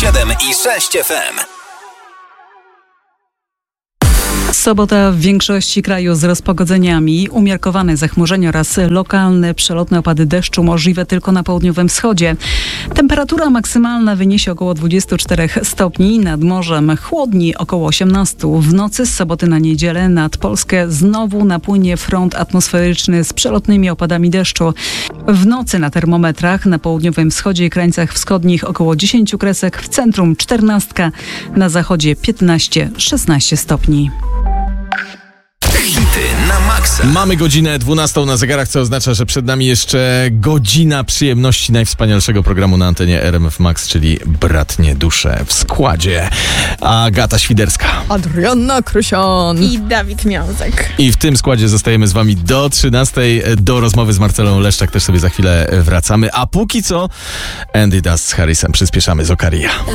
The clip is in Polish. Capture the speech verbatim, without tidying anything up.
siedem i sześć F M. Sobota w większości kraju z rozpogodzeniami, umiarkowane zachmurzenie oraz lokalne przelotne opady deszczu możliwe tylko na południowym wschodzie. Temperatura maksymalna wyniesie około dwadzieścia cztery stopni, nad morzem chłodni około osiemnaście. W nocy z soboty na niedzielę nad Polskę znowu napłynie front atmosferyczny z przelotnymi opadami deszczu. W nocy na termometrach na południowym wschodzie i krańcach wschodnich około dziesięć kresek, w centrum czternaście, na zachodzie piętnaście szesnaście stopni. Hity na maksa. Mamy godzinę dwunastą na zegarach, co oznacza, że przed nami jeszcze godzina przyjemności najwspanialszego programu na antenie R M F Max, czyli Bratnie Dusze. W składzie Agata Świderska, Adrianna Krysian i Dawid Miązek. I w tym składzie zostajemy z wami do trzynastej. Do rozmowy z Marcelą Leszczak też sobie za chwilę wracamy. A póki co Andy Dust z Harrisem przyspieszamy z Okaria.